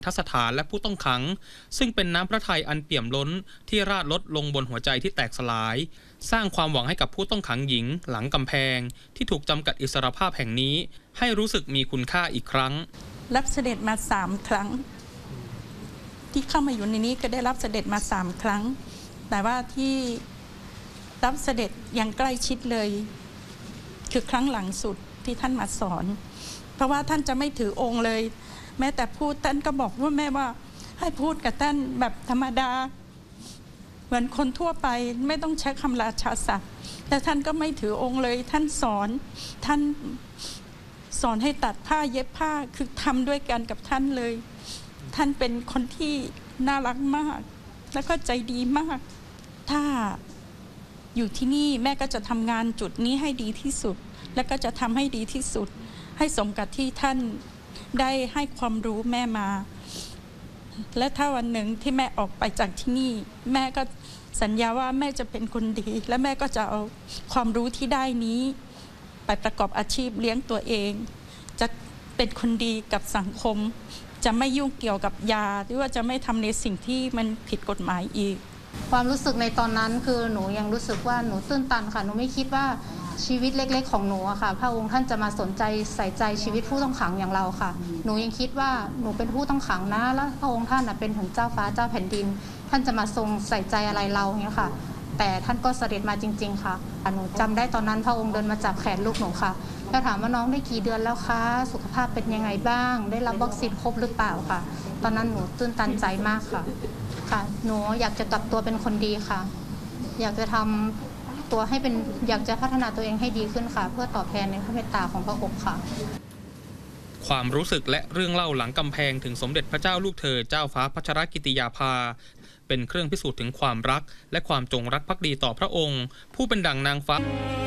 ทัสถานและผู้ต้องขังซึ่งเป็นน้ำพระทัยอันเปี่ยมล้นที่ราดลดลงบนหัวใจที่แตกสลายสร้างความหวังให้กับผู้ต้องขังหญิงหลังกำแพงที่ถูกจำกัดอิสรภาพแห่งนี้ให้รู้สึกมีคุณค่าอีกครั้งรับเสด็จมา3 ครั้งที่เข้ามาอยู่ในนี้ก็ได้รับเสด็จมา3 ครั้งแต่ว่าที่รับเสด็จอย่างใกล้ชิดเลยคือครั้งหลังสุดที่ท่านมาสอนเพราะว่าท่านจะไม่ถือองค์เลยแม้แต่พูดท่านก็บอกว่าแม่ว่าให้พูดกับท่านแบบธรรมดาเหมือนคนทั่วไปไม่ต้องใช้คำราชาศัพท์แต่ท่านก็ไม่ถือองค์เลยท่านสอนให้ตัดผ้าเย็บผ้าคือทำด้วยกันกับท่านเลยท่านเป็นคนที่น่ารักมากแล้วก็ใจดีมากถ้าอยู่ที่นี่แม่ก็จะทำงานจุดนี้ให้ดีที่สุดและก็จะทำให้ดีที่สุดให้สมกับที่ท่านได้ให้ความรู้แม่มาและถ้าวันหนึ่งที่แม่ออกไปจากที่นี่แม่ก็สัญญาว่าแม่จะเป็นคนดีและแม่ก็จะเอาความรู้ที่ได้นี้ไปประกอบอาชีพเลี้ยงตัวเองจะเป็นคนดีกับสังคมจะไม่ยุ่งเกี่ยวกับยาหรือว่าจะไม่ทำในสิ่งที่มันผิดกฎหมายอีกความรู้สึกในตอนนั้นคือหนูยังรู้สึกว่าหนูตื้นตันค่ะหนูไม่คิดว่าชีวิตเล็กๆของหนูอะค่ะพระองค์ท่านจะมาสนใจใส่ใจชีวิตผู้ต้องขังอย่างเราค่ะหนูยังคิดว่าหนูเป็นผู้ต้องขังนะแล้วพระองค์ท่านเป็นถึงเจ้าฟ้าเจ้าแผ่นดินท่านจะมาทรงใส่ใจอะไรเราอย่างนี้ค่ะแต่ท่านก็เสด็จมาจริงๆค่ะหนูจำได้ตอนนั้นพระองค์เดินมาจับแขนลูกหนูค่ะแล้วถามว่าน้องได้กี่เดือนแล้วคะสุขภาพเป็นยังไงบ้างได้รับวัคซีนครบหรือเปล่าค่ะตอนนั้นหนูตื้นตันใจมากค่ะหนูอยากจะกลับตัวเป็นคนดีค่ะอยากจะทำตัวให้เป็นอยากจะพัฒนาตัวเองให้ดีขึ้นค่ะเพื่อตอบแทนในพระเมตตาของพระองค์ค่ะความรู้สึกและเรื่องเล่าหลังกำแพงถึงสมเด็จพระเจ้าลูกเธอเจ้าฟ้าพัชรกิติยาภาเป็นเครื่องพิสูจน์ถึงความรักและความจงรักภักดีต่อพระองค์ผู้เป็นดั่งนางฟ้า